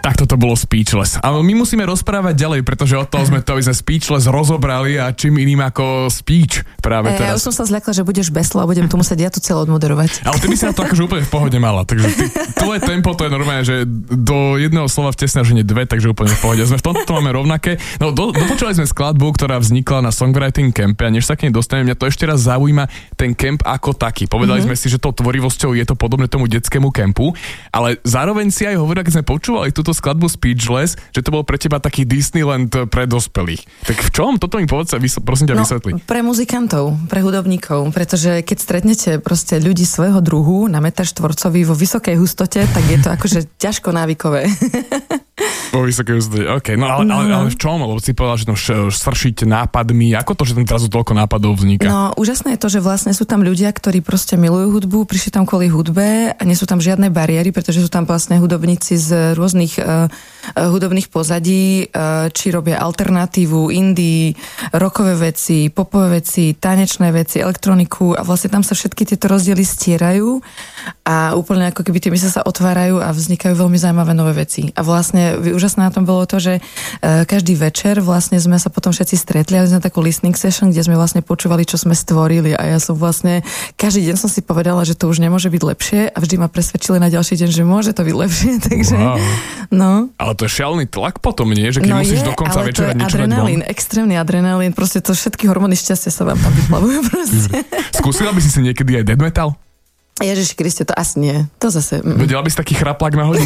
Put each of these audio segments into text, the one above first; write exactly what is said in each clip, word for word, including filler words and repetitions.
Tak toto bolo Speechless. Ale my musíme rozprávať ďalej, pretože od toho sme to, aby sme Speechless rozobrali a čím iným ako speech práve e, teraz. Ja už som sa zľakla, že budeš beslo a budem to musieť ja tu celé odmoderovať. Ale ty by si na to akože úplne v pohode mala. Takže ty, tvoje tempo to je normálne, že do jedného slova vtesná, že nie dve, takže úplne v pohode. Sme v tomto máme rovnaké. No do, dopočuli sme skladbu, ktorá vznikla na songwriting campe a než sa k nej dostaneme, mňa to ešte raz zaujíma ten camp ako taký. Povedali mm-hmm. sme si, že tou tvorivosťou je to podobné tomu detskému campu, ale zároveň si aj hovorila, keď sme počúvali túto skladbu Speechless, že to bol pre teba taký Disneyland pre dospelých. Tak v čom? Toto mi povedz, prosím ťa, no, vysvetli. Pre muzikantov, pre hudobníkov, pretože keď stretnete proste ľudí svojho druhu na meter štvorcový vo vysokej hustote, tak je to akože ťažko návykové. Vo vysokej hustote, okej. Okay. No ale, no, ale, ale v čom? Lebo si povedal, že tam sršiť nápadmi. Ako to, že tam teraz toľko nápadov vzniká? No, úžasné je to, že vlastne sú tam ľudia, ktorí proste milujú hudbu, prišli tam kvôli hudbe a nie sú tam žiadne bariéry, pretože sú tam vlastne hudobníci z rôznych uh, hudobných pozadí, uh, či robia alternatívu, indie, rockové veci, popové veci, tanečné veci, elektroniku a vlastne tam sa všetky tieto rozdiely stierajú a úplne ako keby tie mysle sa otvárajú a vznikajú veľmi zaujímavé nové veci. A vlastne úžasné na tom bolo to, že uh, každý večer vlastne sme sa potom všetci stretli a sme takú listening session, kde sme vlastne počúvali, čo sme stvorili a ja som vlastne každý deň som si povedala, že to už nemôže byť lepšie a vždy ma presvedčili na ďalší deň, že môže to byť lepšie, takže wow. no. Ale to je šialený tlak potom, nie? Že keď no musíš je, do konca večera niečo dať von. Adrenalín, extrémny adrenalín, proste to všetky hormóny šťastia sa vám tam vyplavujú proste. Skúsila by si si niekedy aj death metal? Ježiši Kriste, to asi nie. To zase... Mm. Vedela by si taký chraplák nahodiť?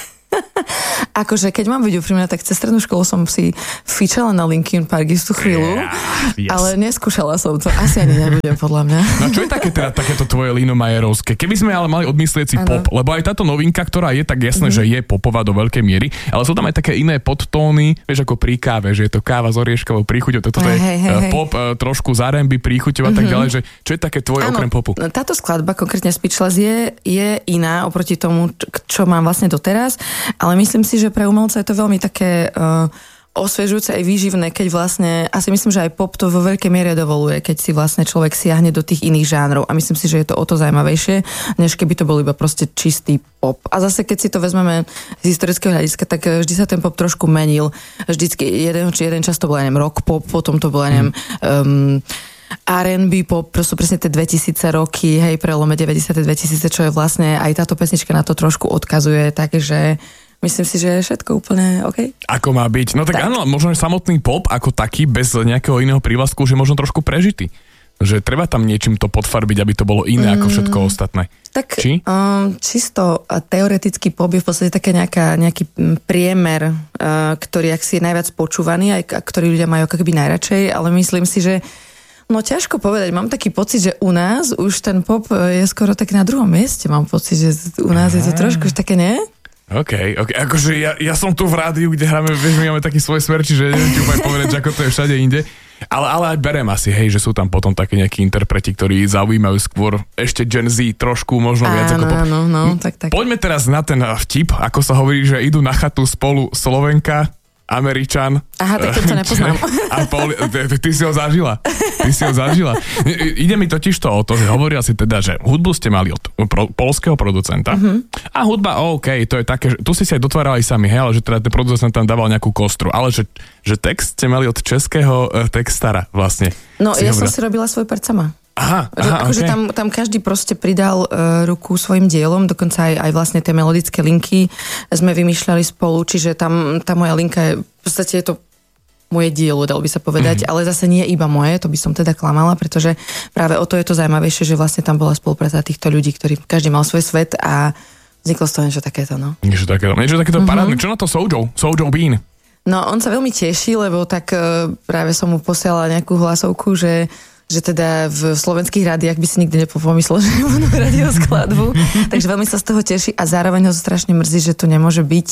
Akože, keď mám byť úprimná, tak cez strednú školu som si fičala na Linkin Park istú chvíľu, yeah, yes. ale neskúšala som to. Asi ani nebudem, podľa mňa. No čo je také teda, takéto tvoje Lino Majerovské? Keby sme ale mali odmyslieť si ano. Pop, lebo aj táto novinka, ktorá je tak jasné, mm-hmm. že je popová do veľkej miery, ale sú tam aj také iné podtóny, vieš, ako pri káve, že je to káva s orieškovou príchuťou, toto je hey, hey, pop, hey. trošku z er end bí príchuťou a tak ďalej, že čo je také tvoje ano, okrem popu? Táto skladba, konkrétne Speechless, je, je iná oproti tomu, čo mám vlastne doteraz, ale myslím si, že pre umelca je to veľmi také uh, osviežujúce aj výživné, keď vlastne, asi myslím, že aj pop to vo veľkej miere dovoluje, keď si vlastne človek siahne do tých iných žánrov a myslím si, že je to o to zaujímavejšie, než keby to bol iba proste čistý pop. A zase, keď si to vezmeme z historického hľadiska, tak vždy sa ten pop trošku menil. Vždycky jeden, či jeden čas to bol, ja neviem, rock pop, potom to bol, ja neviem, um, er end bí pop, to sú presne tie dvetisíce roky, hej, prelome deväťdesiate dvetisíce, čo je vlastne, aj táto pesnička na to trošku odkazuje, takže myslím si, že je všetko úplne OK. Ako má byť. No tak, tak. Áno, možno samotný pop ako taký, bez nejakého iného prívlastku, že možno trošku prežitý. Že treba tam niečím to podfarbiť, aby to bolo iné mm, ako všetko ostatné. Tak Či? Um, čisto teoretický pop je v podstate také nejaká, nejaký priemer, uh, ktorý ak si je najviac počúvaný, aj ktorý ľudia majú ako keby najradšej, ale myslím si, že no ťažko povedať, mám taký pocit, že u nás už ten pop je skoro tak na druhom mieste, mám pocit, že u nás Aha. je to trošku už také, nie? OK, OK, akože ja, ja som tu v rádiu, kde hráme, vieš, my máme taký svoj smer, čiže neviem ti úplne povedať, že ako to je všade inde. Ale, ale aj berem asi, hej, že sú tam potom také nejakí interpreti, ktorí zaujímajú skôr ešte Gen Z trošku, možno viac áno, ako pop. Áno, no, tak, tak. Poďme teraz na ten vtip, ako sa hovorí, že idú na chatu spolu Slovenka, Američan. Aha, tak to nepoznám. A Paul, ty, ty si ho zažila. Ty si ho zažila. Ide mi totiž to o to, že hovorila si teda, že hudbu ste mali od pro, polského producenta mm-hmm. a hudba, OK, to je také, že tu si si aj dotvárali sami, hej, ale že teda ten producent tam dával nejakú kostru, ale že, že text ste mali od českého textara vlastne. No, ja hovorila. som si robila svoj part sama. Aha, že, aha akože okay. tam, tam každý proste pridal uh, ruku svojim dielom, dokonca aj, aj vlastne tie melodické linky sme vymýšľali spolu, čiže tam tá moja linka je, v podstate je to moje dielo, dal by sa povedať, mm-hmm. ale zase nie iba moje, to by som teda klamala, pretože práve o to je to zaujímavejšie, že vlastne tam bola spolupráca týchto ľudí, ktorí každý mal svoj svet a vzniklo z toho niečo takéto, no. Niečo takéto, niečo takéto mm-hmm. parádne. Čo na to Sojo? Sojo Bean? No, on sa veľmi teší, lebo tak uh, práve som mu posielala nejakú hlasovku, že že teda v slovenských rádiách by si nikdy nepomyslel, že budú radioskladbu. Takže veľmi sa z toho teší a zároveň ho strašne mrzí, že to nemôže byť,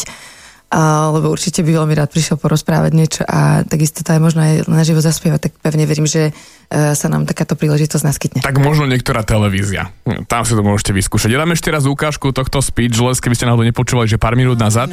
uh, lebo určite by veľmi rád prišiel porozprávať niečo a takisto to aj možno aj naživo zaspievať, tak pevne verím, že uh, sa nám takáto príležitosť naskytne. Tak možno niektorá televízia. Tam si to môžete vyskúšať. Ja dám ešte raz ukážku tohto Speechless, keby ste náhodou nepočúvali, že pár minút nazad.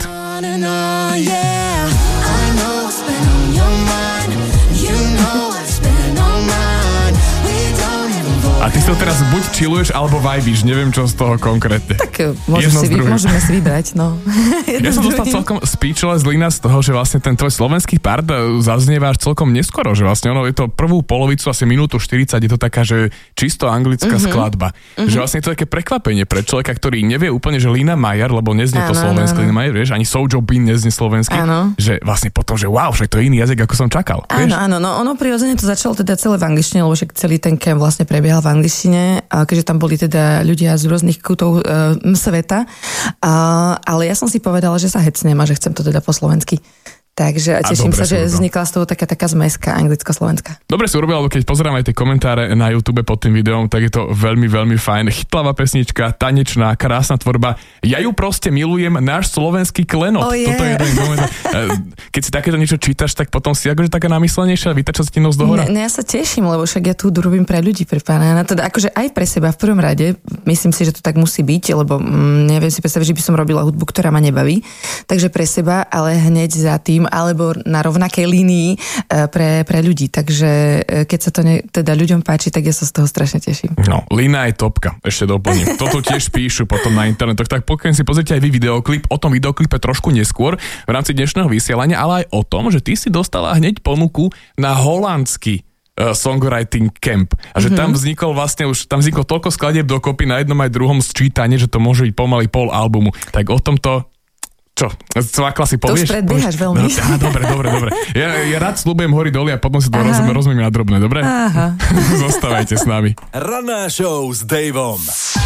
A A ty sa teraz buď chilluješ, alebo vibíš, neviem čo z toho konkrétne. Tak môžeš si vy, môžeme si vybrať, no. Ja som dostal celkom speechless Lina z toho, že vlastne ten tvoj slovenský part zaznieva až celkom neskoro, že vlastne ono je to prvú polovicu, asi minútu štyridsať, je to taká, že čisto anglická mm-hmm. skladba. Mm-hmm. Že vlastne je to také prekvapenie pre človeka, ktorý nevie úplne, že Lina Majer, lebo neznie to slovenské Lina Majer, vieš, ani Soulja Bean neznie slovenský, áno. Že vlastne potom, že wow, že to je iný jazyk, ako som čakal. Áno, vieš? Áno, no ono prirodzene to začalo teda celé v angličtine, lebo však celý ten camp vlastne prebiehal v angličtine, keďže tam boli teda ľudia z rôznych kútov uh, sveta. Uh, ale ja som si povedala, že sa hecnem a že chcem to teda po slovensky. Takže teším sa, že vznikla z toho taká, taká zmeska anglicko-slovenská. Dobre si urobila, lebo keď pozerám aj tie komentáre na YouTube pod tým videom, tak je to veľmi, veľmi fajn. Chytlavá pesnička, tanečná, krásna tvorba. Ja ju proste milujem, náš slovenský klenot. Oh, yeah. Toto je jeden moment. Keď si takéto niečo čítaš, tak potom si akože taká namyslenejšia, vytača sa ti nos dohora. Ne, ne, ja sa teším, lebo však ja tu robím pre ľudí, pre pána. Teda akože aj pre seba v prvom rade. Myslím si, že to tak musí byť, lebo mm, neviem si predstaviť, že by som robila hudbu, ktorá ma nebaví. Takže pre seba, ale hneď za tým alebo na rovnakej línii pre, pre ľudí. Takže keď sa to ne, teda ľuďom páči, tak ja sa z toho strašne teším. No, Lina je topka, ešte doplním. Toto tiež píšu potom na internetoch, tak pokiaľ si pozrite aj vy videoklip, o tom videoklipe trošku neskôr v rámci dnešného vysielania, ale aj o tom, že ty si dostala hneď ponuku na holandský uh, songwriting camp. A že mm-hmm. tam vznikol vlastne už, tam vzniklo toľko skladieb dokopy na jednom aj druhom sčítanie, že to môže byť pomaly pol albumu. Tak o tomto čo? Cvakla si povieš? To už predbiehaš veľmi. No, á, dobre, dobre, dobre. Ja, ja rád sľubujem hory doly a potom si to rozumiem, rozumiem na drobné, dobre? Aha. Zostávajte s nami. Ranná show s Davom.